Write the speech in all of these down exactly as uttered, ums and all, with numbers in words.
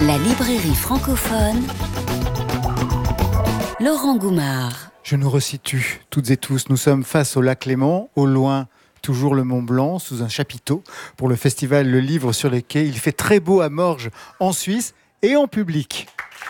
La librairie francophone, Laurent Goumard. Je nous resitue toutes et tous. Nous sommes face au lac Léman, au loin, toujours le Mont Blanc, sous un chapiteau, pour le festival Le Livre sur les quais. Il fait très beau à Morges, en Suisse et en public.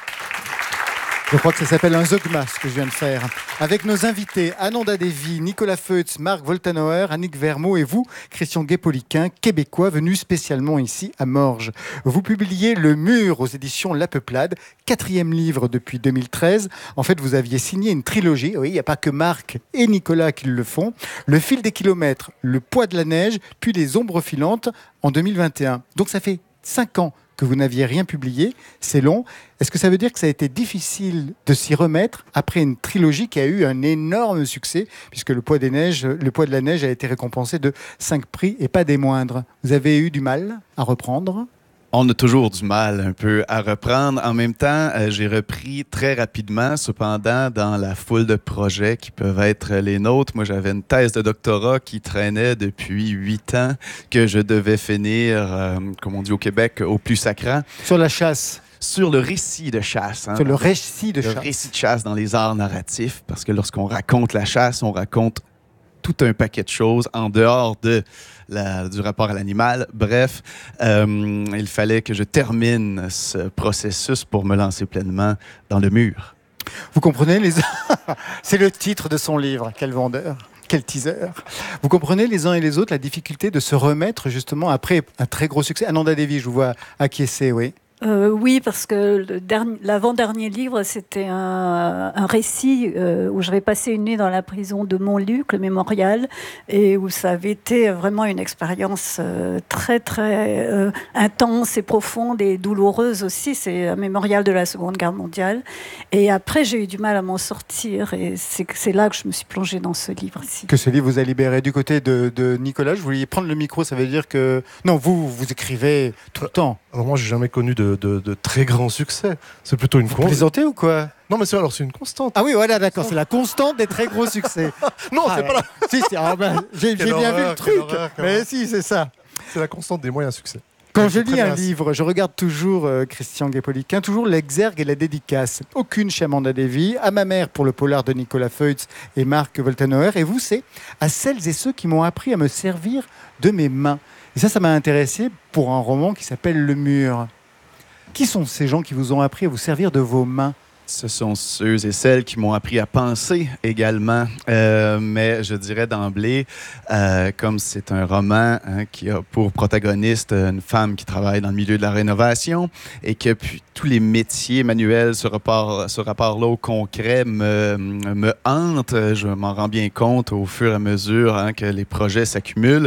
Je crois que ça s'appelle un Zogma, ce que je viens de faire. Avec nos invités, Ananda Devi, Nicolas Feutz, Marc Woltenauer, Annick Vermaux et vous, Christian Guépoliquin, québécois, venu spécialement ici à Morges. Vous publiez Le Mur aux éditions La Peuplade, quatrième livre depuis deux mille treize. En fait, vous aviez signé une trilogie. Oui, il n'y a pas que Marc et Nicolas qui le font. Le fil des kilomètres, Le poids de la neige, puis Les ombres filantes en deux mille vingt et un. Donc ça fait cinq ans que vous n'aviez rien publié, c'est long. Est-ce que ça veut dire que ça a été difficile de s'y remettre après une trilogie qui a eu un énorme succès, puisque le poids des neiges, le poids de la neige a été récompensé de cinq prix et pas des moindres. Vous avez eu du mal à reprendre ? On a toujours du mal un peu à reprendre. En même temps, euh, j'ai repris très rapidement. Cependant, dans la foule de projets qui peuvent être les nôtres, moi, j'avais une thèse de doctorat qui traînait depuis huit ans que je devais finir, euh, comme on dit au Québec, au plus sacrant. Sur la chasse. Sur le récit de chasse. Hein? Sur le récit de le chasse. Le récit de chasse dans les arts narratifs. Parce que lorsqu'on raconte la chasse, on raconte tout un paquet de choses en dehors de la, du rapport à l'animal. Bref, euh, il fallait que je termine ce processus pour me lancer pleinement dans le mur. Vous comprenez les... C'est le titre de son livre. Quel vendeur, quel teaser. Vous comprenez les uns et les autres la difficulté de se remettre justement après un très gros succès. Ananda Devi, je vous vois acquiescer, oui. Euh, oui, parce que le dernier, l'avant-dernier livre, c'était un, un récit euh, où j'avais passé une nuit dans la prison de Montluc, le mémorial, et où ça avait été vraiment une expérience euh, très, très euh, intense et profonde et douloureuse aussi. C'est un mémorial de la Seconde Guerre mondiale. Et après, j'ai eu du mal à m'en sortir, et c'est, c'est là que je me suis plongée dans ce livre-ci. Que ce livre vous a libéré. Du côté de, de Nicolas, je voulais prendre le micro, ça veut dire que... Non, vous, vous écrivez tout le temps. Alors moi, j'ai jamais connu de De, de très grand succès. C'est plutôt une Vous constante. plaisantez ou quoi ? Non, mais c'est, alors, c'est une constante. Ah oui, voilà, d'accord. C'est la constante des très gros succès. non, ah, c'est ouais. pas la... si, si, ah ben, j'ai, j'ai bien horreur, vu le truc. Horreur, mais si, c'est ça. C'est la constante des moyens succès. Quand je lis un livre, je regarde toujours euh, Christian Guépoliquin, toujours l'exergue et la dédicace. Aucune chez Ananda Devi, à ma mère pour le polar de Nicolas Feutz et Marc Woltenauer. Et vous, c'est à celles et ceux qui m'ont appris à me servir de mes mains. Et ça, ça m'a intéressé pour un roman qui s'appelle Le Mur. Qui sont ces gens qui vous ont appris à vous servir de vos mains ? Ce sont ceux et celles qui m'ont appris à penser également. Euh, mais je dirais d'emblée, euh, comme c'est un roman hein, qui a pour protagoniste une femme qui travaille dans le milieu de la rénovation et que puis, tous les métiers manuels, ce rapport, ce rapport-là au concret me, me hante. Je m'en rends bien compte au fur et à mesure hein, que les projets s'accumulent.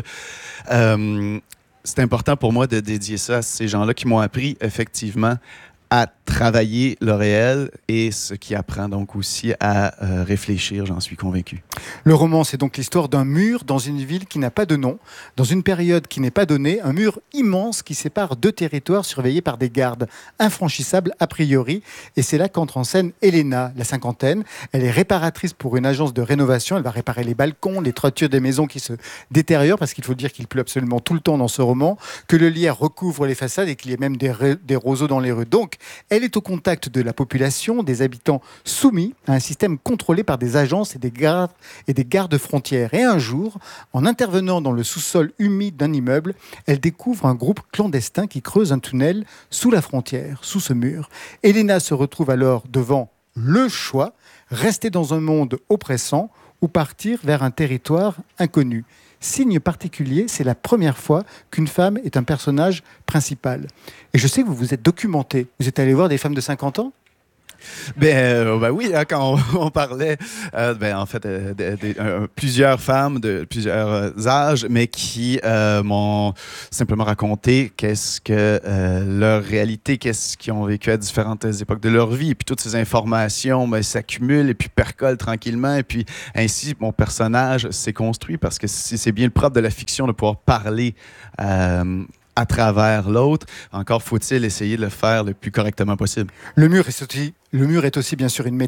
Euh, C'est important pour moi de dédier ça à ces gens-là qui m'ont appris effectivement à travailler le réel et ce qui apprend donc aussi à euh, réfléchir, j'en suis convaincu. Le roman, c'est donc l'histoire d'un mur dans une ville qui n'a pas de nom, dans une période qui n'est pas donnée, un mur immense qui sépare deux territoires surveillés par des gardes infranchissables a priori. Et c'est là qu'entre en scène Elena, la cinquantaine. Elle est réparatrice pour une agence de rénovation. Elle va réparer les balcons, les toitures des maisons qui se détériorent, parce qu'il faut dire qu'il pleut absolument tout le temps dans ce roman, que le lierre recouvre les façades et qu'il y a même des, re- des roseaux dans les rues. Donc, elle est au contact de la population, des habitants soumis à un système contrôlé par des agences et des gardes et des gardes-frontières. Et un jour, en intervenant dans le sous-sol humide d'un immeuble, elle découvre un groupe clandestin qui creuse un tunnel sous la frontière, sous ce mur. Elena se retrouve alors devant le choix, rester dans un monde oppressant ou partir vers un territoire inconnu. Signe particulier, c'est la première fois qu'une femme est un personnage principal. Et je sais que vous vous êtes documenté. Vous êtes allé voir des femmes de cinquante ans ? Ben, euh, ben oui, hein, quand on, on parlait, euh, ben, en fait, euh, de, de, euh, plusieurs femmes de plusieurs euh, âges, mais qui euh, m'ont simplement raconté qu'est-ce que euh, leur réalité, qu'est-ce qu'ils ont vécu à différentes époques de leur vie. Et puis toutes ces informations ben, s'accumulent et puis percolent tranquillement. Et puis ainsi, mon personnage s'est construit parce que c'est, c'est bien le propre de la fiction de pouvoir parler euh, à travers l'autre. Encore faut-il essayer de le faire le plus correctement possible. Le mur est aussi, le mur est aussi bien sûr une métaphore.